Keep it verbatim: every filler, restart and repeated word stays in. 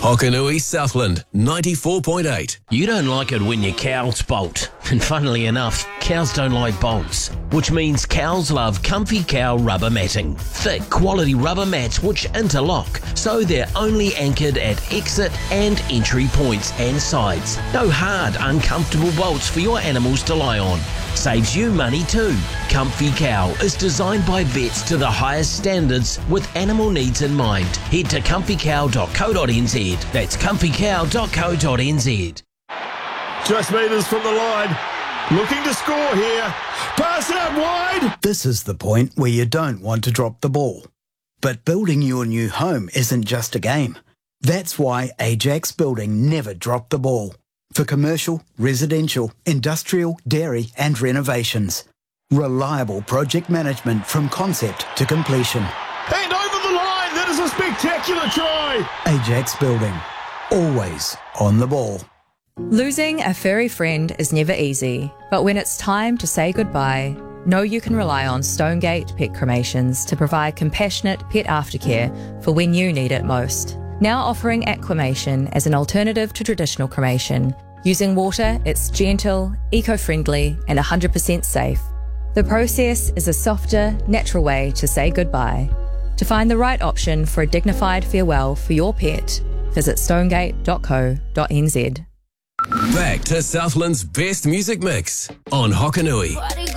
Hokanui Southland, ninety-four point eight. You don't like it when your cows bolt. And funnily enough, cows don't like bolts, which means cows love Comfy Cow rubber matting. Thick, quality rubber mats which interlock, so they're only anchored at exit and entry points and sides. No hard, uncomfortable bolts for your animals to lie on. Saves you money too. Comfy Cow is designed by vets to the highest standards with animal needs in mind. Head to comfy cow dot co dot n z. That's comfy cow dot co dot n z. Just metres from the line. Looking to score here. Pass out wide. This is the point where you don't want to drop the ball. But building your new home isn't just a game. That's why Ajax Building never dropped the ball. For commercial, residential, industrial, dairy and renovations. Reliable project management from concept to completion. And over the line. That is a spectacular try. Ajax Building. Always on the ball. Losing a furry friend is never easy, but when it's time to say goodbye, know you can rely on Stonegate Pet Cremations to provide compassionate pet aftercare for when you need it most. Now offering aquamation as an alternative to traditional cremation. Using water, it's gentle, eco-friendly and one hundred percent safe. The process is a softer, natural way to say goodbye. To find the right option for a dignified farewell for your pet, visit stonegate dot co dot n z. Back to Southland's best music mix on Hokanui.